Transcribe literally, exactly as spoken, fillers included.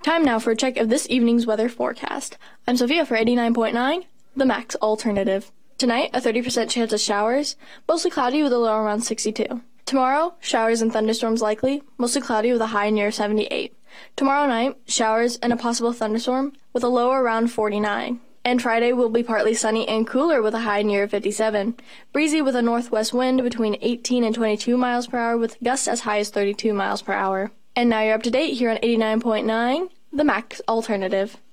Time now for a check of this evening's weather forecast. I'm Sophia for eighty-nine point nine, the Max Alternative. Tonight, a thirty percent chance of showers, mostly cloudy with a low around sixty-two. Tomorrow, showers and thunderstorms likely, mostly cloudy with a high near seventy-eight. Tomorrow night, showers and a possible thunderstorm with a low around forty-nine. And Friday will be partly sunny and cooler with a high near fifty-seven. Breezy with a northwest wind between eighteen and twenty-two miles per hour with gusts as high as thirty-two miles per hour. And now you're up to date here on eighty-nine point nine, the Max Alternative.